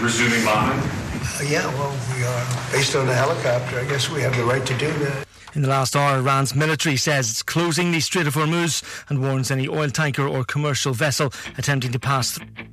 resuming bombing? Yeah, well, we are. Based on the helicopter, I guess we have the right to do that. In the last hour, Iran's military says it's closing the Strait of Hormuz and warns any oil tanker or commercial vessel attempting to pass